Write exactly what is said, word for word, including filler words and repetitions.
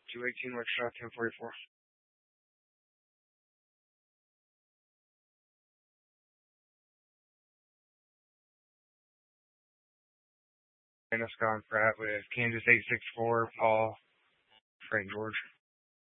two eighteen Wichita, ten forty-four. And Scott Pratt with Kansas eight six four, Paul, Frank George.